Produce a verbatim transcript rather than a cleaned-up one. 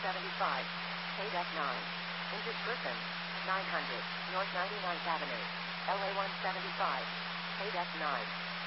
seventy-five, K D F nine. Injured person, nine hundred, North ninety-ninth Avenue, L A one seventy-five, K D F nine.